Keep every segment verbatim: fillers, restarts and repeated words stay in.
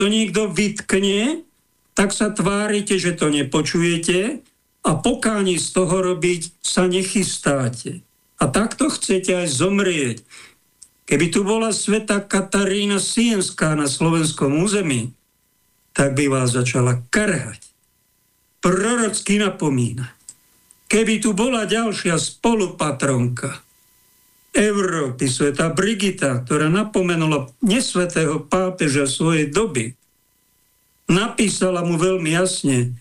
to niekto vytkne, tak sa tvárite, že to nepočujete a pokáni z toho robiť sa nechystáte. A takto chcete aj zomrieť. Keby tu bola svätá Katarína Sienská na slovenskom území, tak by vás začala karhať. Prorocky napomína. Keby tu bola ďalšia spolupatronka Európy, svätá Brigita, ktorá napomenula nesvätého pápeža svojej doby, napísala mu veľmi jasne: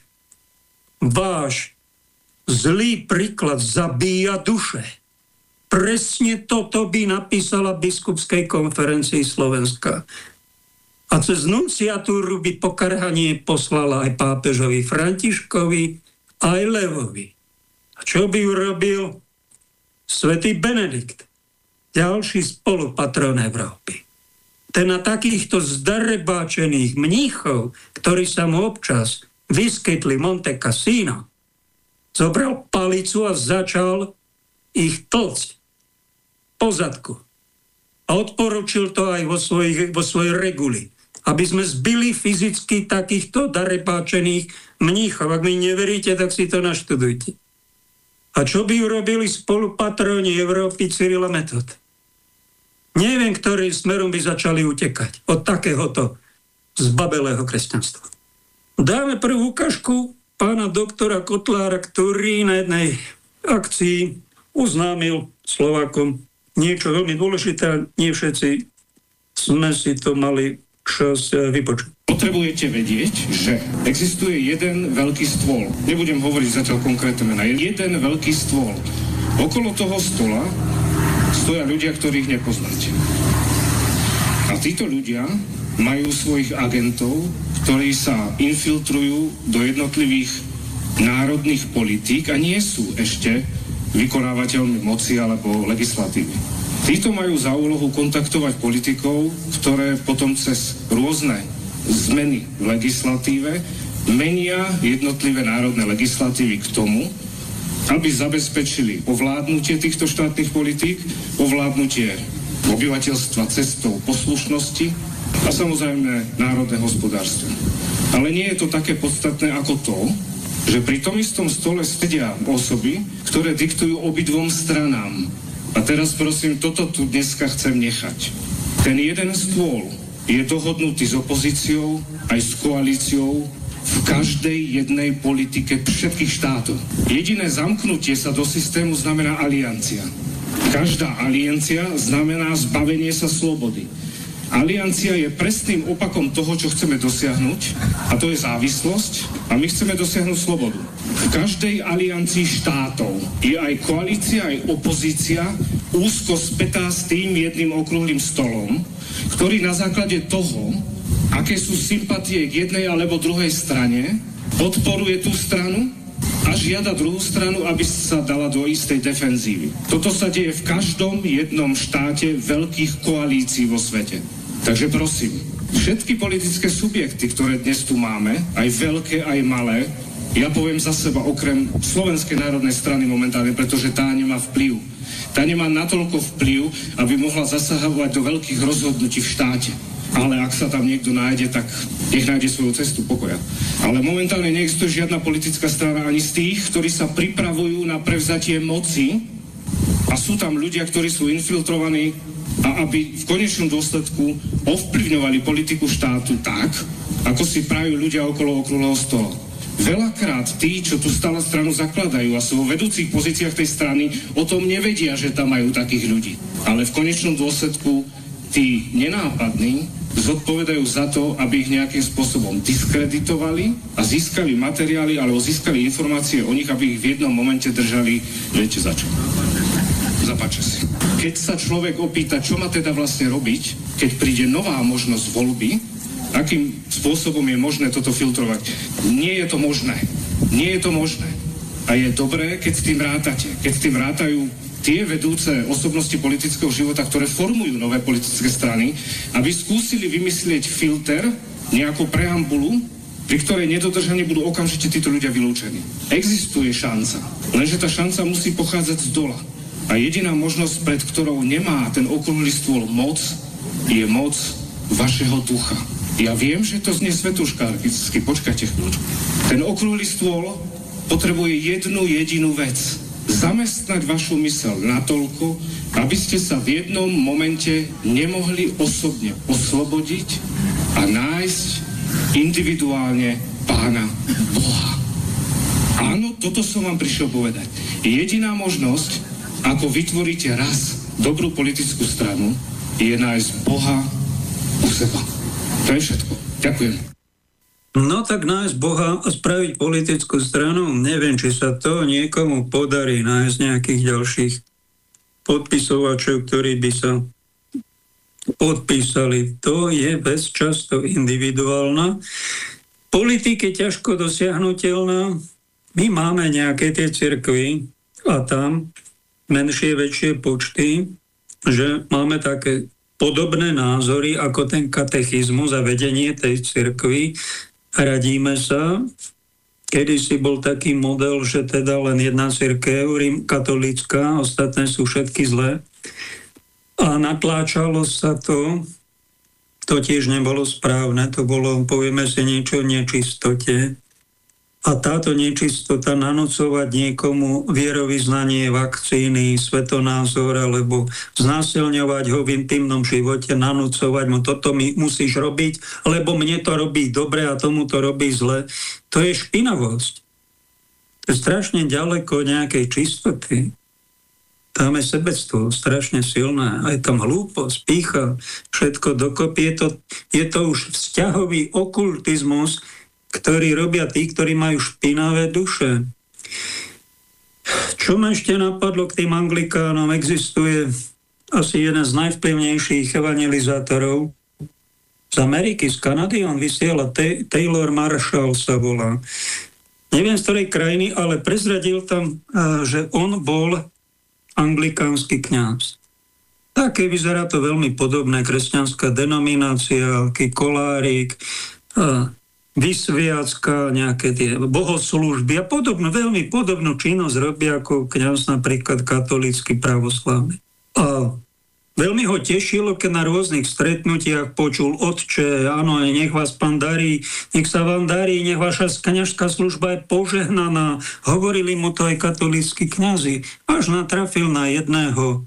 váš zlý príklad zabíja duše. Presne toto by napísala biskupskej konferencii Slovenska. A cez nunciatúru by pokarhanie poslala aj pápežovi Františkovi, aj Levovi. A čo by urobil svätý Benedikt, ďalší spolupatron Európy? Ten na takýchto zdarebáčených mníchov, ktorí sa mu občas vyskytli Monte Cassino, zobral palicu a začal ich tlcť po zadku. A odporučil to aj vo, svojich, vo svojej reguli, aby sme zbili fyzicky takýchto darebáčených mníchov. Ak mi neveríte, tak si to naštudujte. A čo by urobili spolupatróni Európy Cyril a Metod? Neviem, ktorým smerom by začali utekať od takéhoto zbabelého kresťanstva. Dáme prvú ukážku pána doktora Kotlára, ktorý na jednej akcii oznámil Slovákom niečo veľmi dôležité a nie všetci sme si to mali čas vypočuť. Potrebujete vedieť, že existuje jeden veľký stôl. Nebudem hovoriť zatiaľ konkrétne mena. Jeden veľký stôl. Okolo toho stola stoja ľudia, ktorých nepoznáte. A títo ľudia majú svojich agentov, ktorí sa infiltrujú do jednotlivých národných politík a nie sú ešte vykonávateľmi moci alebo legislatívy. Títo majú za úlohu kontaktovať politikov, ktoré potom cez rôzne zmeny v legislatíve menia jednotlivé národné legislatívy k tomu, aby zabezpečili ovládnutie týchto štátnych politík, ovládnutie obyvateľstva cestou poslušnosti a samozrejme národné hospodárstvo. Ale nie je to také podstatné ako to, že pri tom istom stole sedia osoby, ktoré diktujú obidvom stranám. A teraz prosím, toto tu dneska chcem nechať. Ten jeden stôl je dohodnutý s opozíciou aj s koalíciou v každej jednej politike všetkých štátov. Jediné zamknutie sa do systému znamená aliancia. Každá aliancia znamená zbavenie sa slobody. Aliancia je presným opakom toho, čo chceme dosiahnuť, a to je závislosť, a my chceme dosiahnuť slobodu. V každej aliancii štátov je aj koalícia, aj opozícia úzko spätá s tým jedným okrúhlym stolom, ktorý na základe toho, aké sú sympatie k jednej alebo druhej strane, podporuje tú stranu a žiada druhú stranu, aby sa dala do istej defenzívy. Toto sa deje v každom jednom štáte veľkých koalícií vo svete. Takže prosím, všetky politické subjekty, ktoré dnes tu máme, aj veľké, aj malé, ja poviem za seba, okrem Slovenskej národnej strany momentálne, pretože tá nemá vplyv. Tá nemá natoľko vplyv, aby mohla zasahovať do veľkých rozhodnutí v štáte. Ale ak sa tam niekto nájde, tak nech nájde svoju cestu pokoja. Ale momentálne neexistuje žiadna politická strana ani z tých, ktorí sa pripravujú na prevzatie moci a sú tam ľudia, ktorí sú infiltrovaní a aby v konečnom dôsledku ovplyvňovali politiku štátu tak, ako si prajú ľudia okolo okrúhleho stola. Veľakrát tí, čo tu stále stranu zakladajú a sú vo vedúcich pozíciách tej strany, o tom nevedia, že tam majú takých ľudí. Ale v konečnom dôsledku tí nenápadní zodpovedajú za to, aby ich nejakým spôsobom diskreditovali a získali materiály alebo získali informácie o nich, aby ich v jednom momente držali, viete za čo. Zapáče si. Keď sa človek opýta, čo má teda vlastne robiť, keď príde nová možnosť voľby, akým spôsobom je možné toto filtrovať. Nie je to možné. Nie je to možné. A je dobré, keď s tým rátate. Keď s tým rátajú tie vedúce osobnosti politického života, ktoré formujú nové politické strany, aby skúsili vymyslieť filter, nejakú preambulu, pri ktorej nedodržaní budú okamžite títo ľudia vylúčení. Existuje šanca, lenže tá šanca musí pochádzať z dola. A jediná možnosť, pred ktorou nemá ten okrúhly stôl moc, je moc vašeho ducha. Ja viem, že to znie svetúškársky, počkajte chvíľučku. Ten okrúhly stôl potrebuje jednu jedinú vec. Zamestnať vašu myseľ natoľko, aby ste sa v jednom momente nemohli osobne oslobodiť a nájsť individuálne Pána Boha. Áno, toto som vám prišiel povedať. Jediná možnosť, ako vytvoríte raz dobrú politickú stranu, je nájsť Boha u seba. To je všetko. Ďakujem. No tak nájsť Boha a spraviť politickú stranu, neviem, či sa to niekomu podarí nájsť nejakých ďalších podpisovačov, ktorí by sa podpísali. To je vec často individuálna. Politika je ťažko dosiahnutelná. My máme nejaké tie cirkvy a tam menšie, väčšie počty, že máme také podobné názory ako ten katechizmus a vedenie tej cirkvi. Radíme sa. Kedysi bol taký model, že teda len jedna cirkev, Rím katolícka, ostatné sú všetky zlé. A natláčalo sa to, to tiež nebolo správne, to bolo, povieme si, niečo o nečistote. A táto nečistota nanúcovať niekomu vierovyznanie, vakcíny, svetonázor, alebo znásilňovať ho v intimnom živote, nanúcovať mu, toto mi musíš robiť, lebo mne to robí dobre a tomu to robí zle. To je špinavosť. To je strašne ďaleko nejakej čistoty. Tam je sebectvo strašne silné. A je tam hlúposť, pýcha, všetko dokopy. Je to, je to už vzťahový okultizmus, ktorí robia tí, ktorí majú špinavé duše. Čo ma ešte napadlo k tým anglikánom? Existuje asi jeden z najvplyvnejších evangelizátorov z Ameriky, z Kanady. On vysiela, Taylor Marshall sa volá. Neviem z ktorej krajiny, ale prezradil tam, že on bol anglikánsky kňaz. Také vyzerá to veľmi podobné. Kresťanská denominácia, aký kolárik, vysviacka, nejaké tie bohoslúžby a podobno, veľmi podobnú činnosť robí ako kňaz napríklad katolícky pravoslavný. A veľmi ho tešilo, keď na rôznych stretnutiach počul: Otče, áno, nech vás Pán darí, nech sa vám darí, nech vaša kňažská služba je požehnaná. Hovorili mu to aj katolícki kňazi, až natrafil na jedného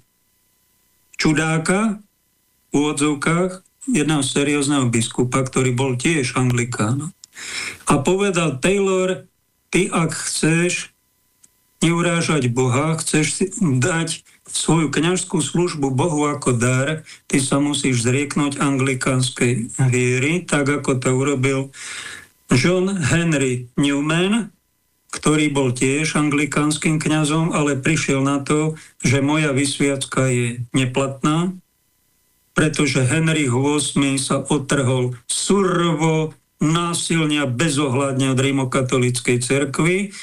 čudáka v úvodzovkách, jedného seriózneho biskupa, ktorý bol tiež anglikán. A povedal: Taylor, ty ak chceš neurážať Boha, chceš si dať svoju kňažskú službu Bohu ako dar, ty sa musíš zrieknúť anglikánskej viery, tak ako to urobil John Henry Newman, ktorý bol tiež anglikánskym kňazom, ale prišiel na to, že moja vysviacka je neplatná, pretože Henry ôsmy sa odtrhol surovo, násilne a bezohľadne od rímokatolíckej cirkvi,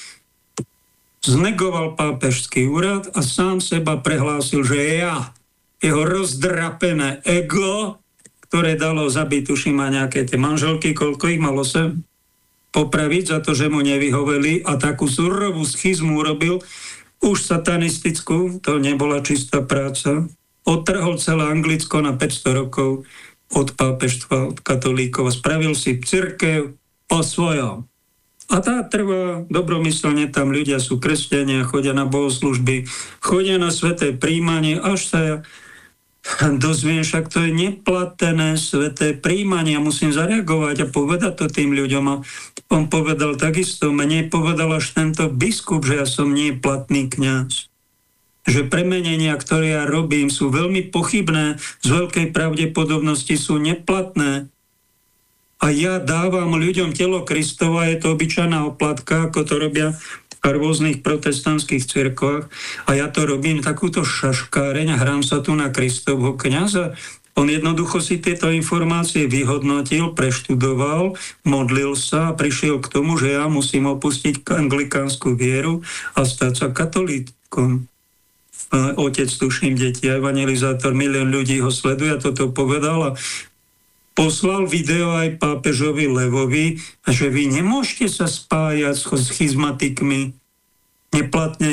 znegoval pápežský úrad a sám seba prehlásil, že ja, jeho rozdrapené ego, ktoré dalo zabiť, tuším, a nejaké tie manželky, koľko ich malo sem, popraviť za to, že mu nevyhoveli, a takú surovú schizmu urobil, už satanistickú, to nebola čistá práca, odtrhol celé Anglicko na päťsto rokov od pápežstva, od katolíkov a spravil si cirkev po svojom. A tá trvá dobromyselne, tam ľudia sú kresťania, chodia na bohoslúžby, chodia na sväté príjmanie, až sa dozviem, však to je neplatené sväté príjmanie. Ja musím zareagovať a povedať to tým ľuďom. A on povedal takisto, mne povedal až tento biskup, že ja som neplatný kňaz. Že premenenia, ktoré ja robím, sú veľmi pochybné, z veľkej pravdepodobnosti sú neplatné. A ja dávam ľuďom telo Kristova, je to obyčajná oplatka, ako to robia v rôznych protestantských cirkvách. A ja to robím takúto šaškáreň a hrám sa tu na Kristovho kňaza. On jednoducho si tieto informácie vyhodnotil, preštudoval, modlil sa a prišiel k tomu, že ja musím opustiť anglikánsku vieru a stať sa katolíkom. Otec, tuším, deti, evangelizátor, milión ľudí ho sleduje, a toto povedal a poslal video aj pápežovi Levovi, že vy nemôžete sa spájať s schizmatikmi, neplatne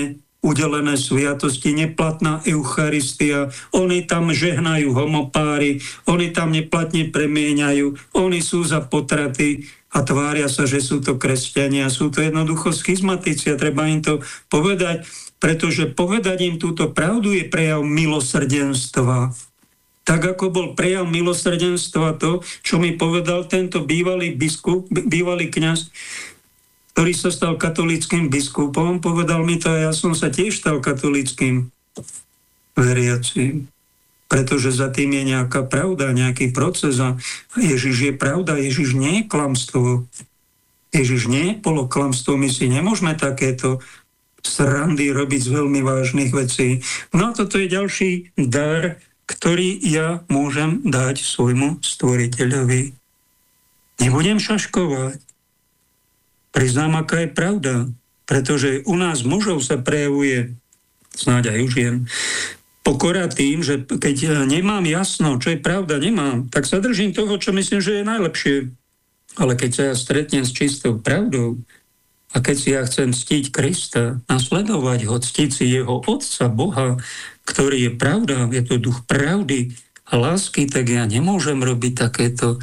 udelené sviatosti, neplatná Eucharistia, oni tam žehnajú homopáry, oni tam neplatne premieňajú, oni sú za potraty a tvária sa, že sú to kresťania. Sú to jednoducho schizmatici a treba im to povedať, pretože povedať im túto pravdu je prejav milosrdenstva. Tak ako bol prejav milosrdenstva to, čo mi povedal tento bývalý biskup, bývalý kňaz, ktorý sa stal katolíckym biskupom, povedal mi to a ja som sa tiež stal katolíckym veriacím. Pretože za tým je nejaká pravda, nejaký proces a Ježiš je pravda, Ježiš nie je klamstvo. Ježiš nie je poloklamstvo, my si nemôžeme takéto srandy robiť z veľmi vážnych vecí. No a toto je ďalší dar, ktorý ja môžem dať svojmu stvoriteľovi. Nebudem šaškovať. Priznám, aká je pravda, pretože u nás mužov sa prejavuje, snáď aj u žien, pokora tým, že keď nemám jasno, čo je pravda, nemám, tak sa držím toho, čo myslím, že je najlepšie. Ale keď sa ja stretnem s čistou pravdou a keď si ja chcem ctiť Krista, nasledovať ho, ctiť si jeho Otca, Boha, ktorý je pravda, je to duch pravdy a lásky, tak ja nemôžem robiť takéto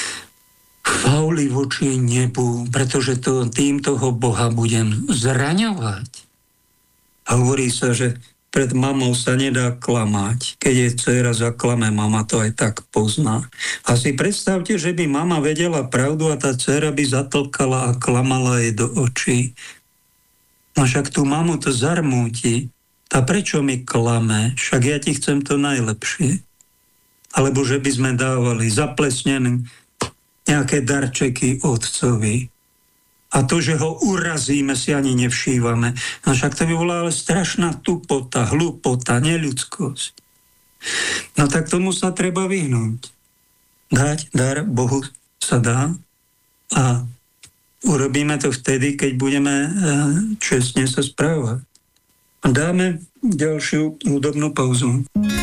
fauly voči nebu, pretože to, tým toho Boha budem zraňovať. A hovorí sa, že pred mamou sa nedá klamať. Keď je dcera zaklame, mama to aj tak pozná. A si predstavte, že by mama vedela pravdu a tá dcera by zatlkala a klamala jej do očí. No však tú mamu to zarmúti. A prečo mi klame? Však ja ti chcem to najlepšie. Alebo že by sme dávali zaplesnené nejaké darčeky otcovi. A to, že ho urazíme, si ani nevšívame. No však to by bola ale strašná tupota, hlupota, neľudskosť. No tak tomu sa treba vyhnúť. Dať dar Bohu sa dá a urobíme to vtedy, keď budeme čestne sa správať. A dáme ďalšiu hudobnú pauzu.